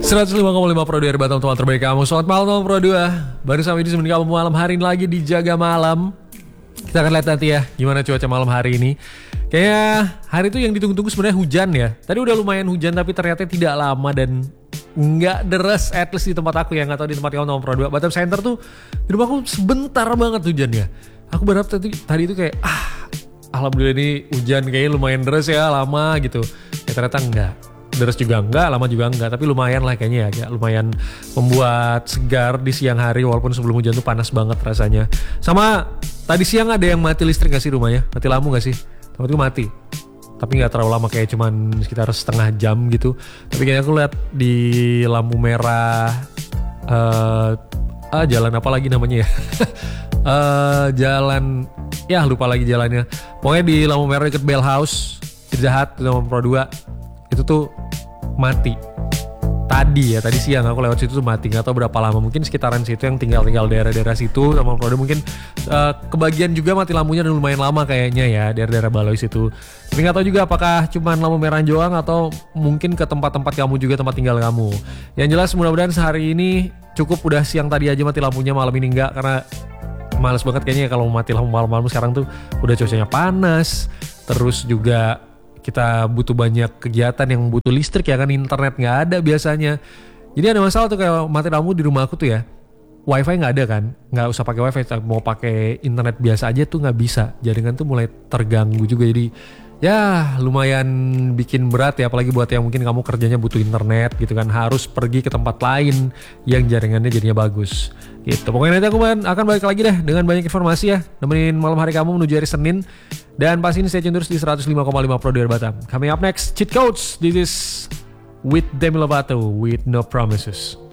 105,5 Pro 2 Batam, teman terbaik kamu. Selamat malam teman Pro 2. Baru sampai di kamu malam hari ini lagi di Jaga Malam. Kita akan lihat nanti ya gimana cuaca malam hari ini. Kayaknya hari itu yang ditunggu-tunggu sebenarnya hujan ya. Tadi udah lumayan hujan tapi ternyata tidak lama dan nggak deras, at least di tempat aku ya. Nggak tahu di tempat kamu teman Pro 2. Batam Center tuh di rumahku sebentar banget hujannya. Aku berharap tadi itu kayak alhamdulillah ini hujan kayaknya lumayan deras ya, lama gitu. Ya ternyata enggak. Deras juga enggak, lama juga enggak, tapi lumayan lah kayaknya ya, lumayan membuat segar di siang hari walaupun sebelum hujan tuh panas banget rasanya. Sama tadi siang ada yang mati listrik gak sih rumahnya? Mati lampu gak sih? Tempat itu mati. Tapi gak terlalu lama, kayak cuman sekitar setengah jam gitu. Tapi kayaknya aku lihat di lampu merah jalan apa lagi namanya ya? Jalan ya lupa lagi jalannya. Pokoknya di lampu merah deket Bell House, Jahat sama Pro 2 itu tuh mati. Tadi siang aku lewat situ tuh mati, nggak tahu berapa lama, mungkin sekitaran situ yang tinggal daerah-daerah situ sama Pro 2 mungkin kebagian juga mati lampunya dan lumayan lama kayaknya ya, daerah-daerah Baloi situ. Tapi nggak tahu juga apakah cuman lampu merah doang atau mungkin ke tempat-tempat kamu juga, tempat tinggal kamu. Yang jelas mudah-mudahan sehari ini cukup, udah siang tadi aja mati lampunya, malam ini enggak, karena males banget kayaknya kalau mati lampu malam-malam sekarang tuh udah cuacanya panas, terus juga kita butuh banyak kegiatan yang butuh listrik ya kan, internet nggak ada biasanya. Jadi ada masalah tuh kayak mati lampu di rumah aku tuh ya, wifi nggak ada kan, nggak usah pakai wifi, mau pakai internet biasa aja tuh nggak bisa, jaringan tuh mulai terganggu juga. Jadi ya lumayan bikin berat ya, apalagi buat yang mungkin kamu kerjanya butuh internet gitu kan, harus pergi ke tempat lain yang jaringannya jadinya bagus gitu. Pokoknya nanti aku akan balik lagi deh dengan banyak informasi ya, nemenin malam hari kamu menuju hari Senin. Dan pas ini stay tune terus di 105,5 Pro 2 Batam. Coming up next, Cheat Codes. This is with Demi Lovato with No Promises.